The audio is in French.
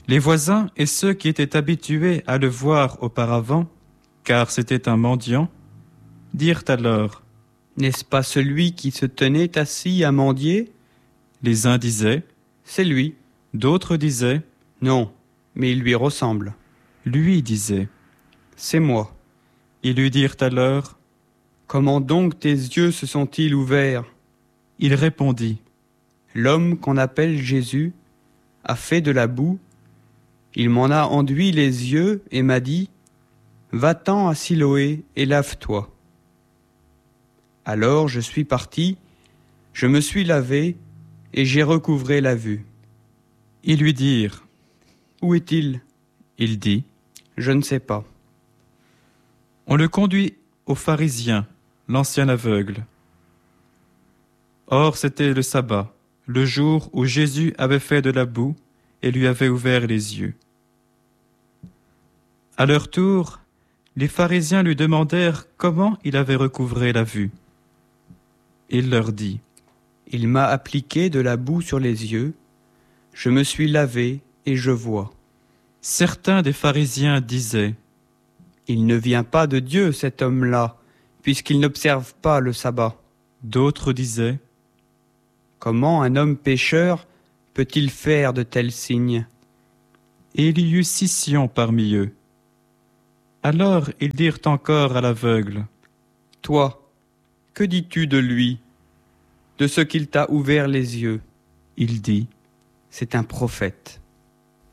Les voisins et ceux qui étaient habitués à le voir auparavant, car c'était un mendiant, dirent alors: N'est-ce pas celui qui se tenait assis à mendier ? Les uns disaient: C'est lui. D'autres disaient: Non, mais il lui ressemble. Lui disait. C'est moi. Ils lui dirent alors: Comment donc tes yeux se sont-ils ouverts ? Il répondit: L'homme qu'on appelle Jésus a fait de la boue. Il m'en a enduit les yeux et m'a dit: Va-t'en à Siloé et lave-toi. Alors je suis parti, je me suis lavé et j'ai recouvré la vue. Ils lui dirent: Où est-il ? Il dit: Je ne sais pas. On le conduit aux pharisiens, l'ancien aveugle. Or c'était le sabbat, le jour où Jésus avait fait de la boue et lui avait ouvert les yeux. À leur tour, les pharisiens lui demandèrent comment il avait recouvré la vue. Il leur dit: Il m'a appliqué de la boue sur les yeux, je me suis lavé et je vois. Certains des pharisiens disaient: Il ne vient pas de Dieu, cet homme-là, puisqu'il n'observe pas le sabbat. D'autres disaient: Comment un homme pécheur peut-il faire de tels signes ? Et il y eut scission parmi eux. Alors ils dirent encore à l'aveugle: Toi, que dis-tu de lui, de ce qu'il t'a ouvert les yeux ? Il dit: C'est un prophète.